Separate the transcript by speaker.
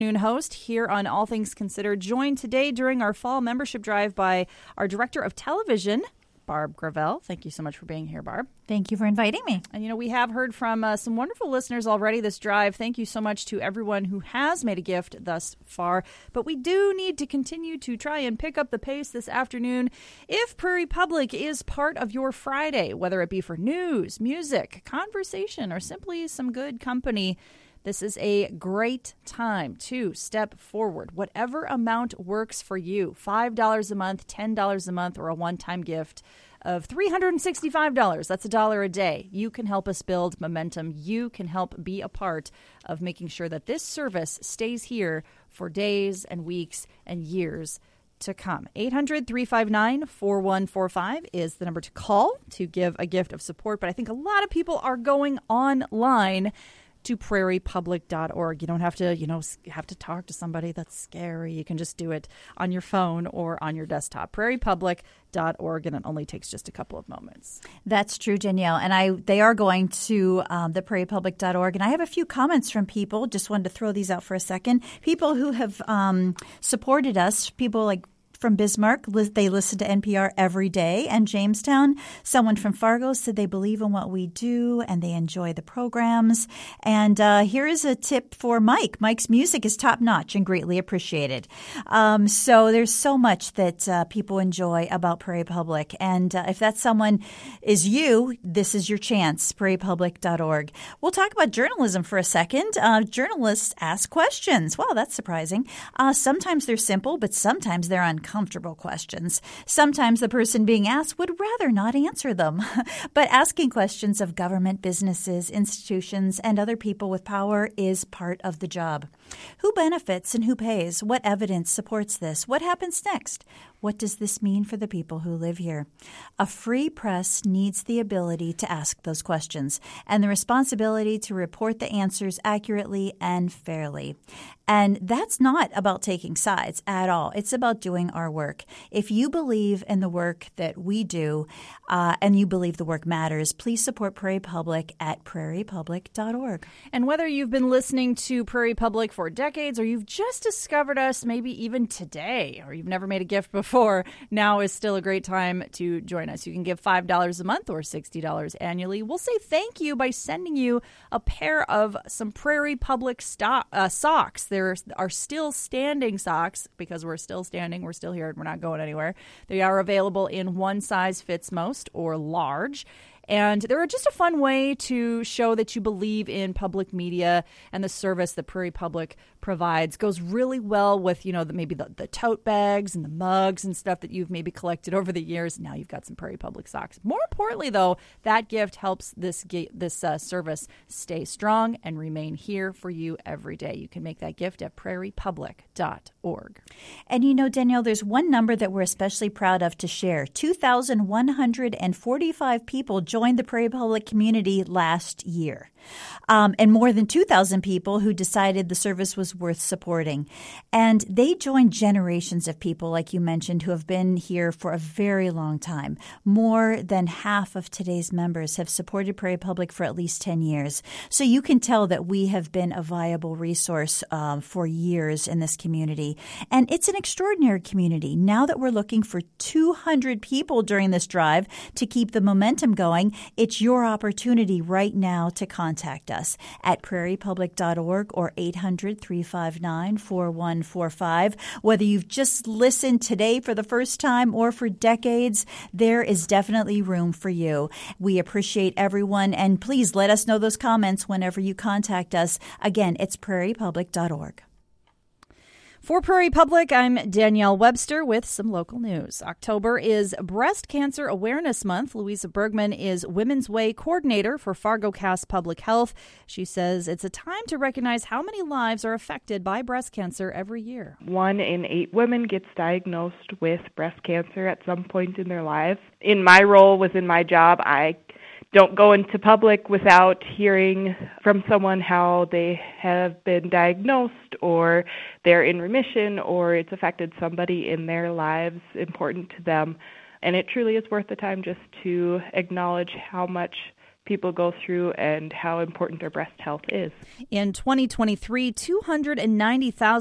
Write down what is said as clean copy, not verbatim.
Speaker 1: Noon host here on All Things Considered, joined today during our fall membership drive by our Director of Television, Barb Gravel. Thank you so much for being here, Barb.
Speaker 2: Thank you for inviting me.
Speaker 1: And, we have heard from some wonderful listeners already this drive. Thank you so much to everyone who has made a gift thus far. But we do need to continue to try and pick up the pace this afternoon. If Prairie Public is part of your Friday, whether it be for news, music, conversation, or simply some good company, this is a great time to step forward. Whatever amount works for you, $5 a month, $10 a month, or a one-time gift of $365. That's $1 a day. You can help us build momentum. You can help be a part of making sure that this service stays here for days and weeks and years to come. 800-359-4145 is the number to call to give a gift of support. But I think a lot of people are going online to prairiepublic.org. You don't have to, have to talk to somebody. That's scary. You can just do it on your phone or on your desktop. prairiepublic.org, and it only takes just a couple of moments.
Speaker 2: That's true, Danielle. And they are going to the prairiepublic.org. And I have a few comments from people. Just wanted to throw these out for a second. People who have supported us, people like from Bismarck, they listen to NPR every day. And Jamestown, someone from Fargo said they believe in what we do and they enjoy the programs. And here is a tip for Mike. Mike's music is top-notch and greatly appreciated. So there's so much that people enjoy about Prairie Public. And if that someone is you, this is your chance, prairiepublic.org. We'll talk about journalism for a second. Journalists ask questions. Wow, that's surprising. Sometimes they're simple, but sometimes they're uncomfortable questions. Sometimes the person being asked would rather not answer them. But asking questions of government, businesses, institutions, and other people with power is part of the job. Who benefits and who pays? What evidence supports this? What happens next? What does this mean for the people who live here? A free press needs the ability to ask those questions and the responsibility to report the answers accurately and fairly. And that's not about taking sides at all. It's about doing our work. If you believe in the work that we do and you believe the work matters, please support Prairie Public at prairiepublic.org.
Speaker 1: And whether you've been listening to Prairie Public for decades or you've just discovered us maybe even today or you've never made a gift before, now is still a great time to join us. You can give $5 a month or $60 annually. We'll say thank you by sending you a pair of some Prairie Public socks. There are still standing socks because we're still standing. We're still here and we're not going anywhere. They are available in one size fits most or large. And they're just a fun way to show that you believe in public media and the service that Prairie Public provides. Goes really well with, maybe the tote bags and the mugs and stuff that you've maybe collected over the years. Now you've got some Prairie Public socks. More importantly, though, that gift helps this service stay strong and remain here for you every day. You can make that gift at prairiepublic.org.
Speaker 2: And Danielle, there's one number that we're especially proud of to share. 2,145 people joined the Prairie Public community last year. And more than 2,000 people who decided the service was worth supporting. And they joined generations of people, like you mentioned, who have been here for a very long time. More than half of today's members have supported Prairie Public for at least 10 years. So you can tell that we have been a viable resource for years in this community. And it's an extraordinary community. Now that we're looking for 200 people during this drive to keep the momentum going, it's your opportunity right now to contact us at prairiepublic.org or 800-359-4145. Whether you've just listened today for the first time or for decades, there is definitely room for you. We appreciate everyone, and please let us know those comments whenever you contact us. Again, it's prairiepublic.org.
Speaker 1: For Prairie Public, I'm Danielle Webster with some local news. October is Breast Cancer Awareness Month. Louisa Bergman is Women's Way Coordinator for FargoCast Public Health. She says it's a time to recognize how many lives are affected by breast cancer every year.
Speaker 3: 1 in 8 women gets diagnosed with breast cancer at some point in their lives. In my role within my job, I don't go into public without hearing from someone how they have been diagnosed or they're in remission or it's affected somebody in their lives important to them. And it truly is worth the time just to acknowledge how much people go through and how important their breast health is.
Speaker 1: In 2023, 290,000